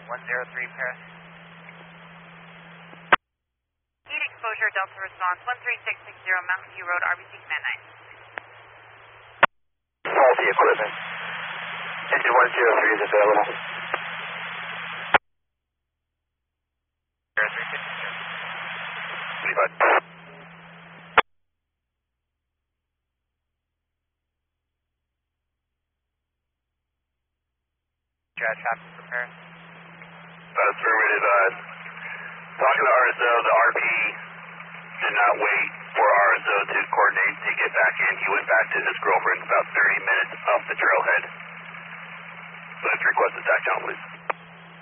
103 Paris. Heat exposure, Delta response, 13660 Mountain View Road, RBC Command 9. Faulty equipment. Engine 103 is available. Paris 360. 25. Traffic for Paris. Affirmative. Talking to RSO, the RP did not wait for RSO to coordinate to get back in. He went back to his girlfriend about 30 minutes up the trailhead. Let's request a tack down, please.